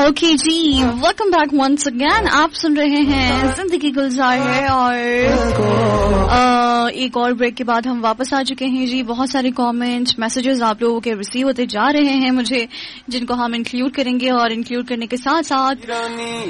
Okay जी, welcome back once again. आप सुन रहे हैं जिंदगी गुलजार है और एक और ब्रेक के बाद हम वापस आ चुके हैं जी। बहुत सारे कमेंट्स मैसेजेस आप लोगों के रिसीव होते जा रहे हैं मुझे, जिनको हम इंक्लूड करेंगे और इंक्लूड करने के साथ साथ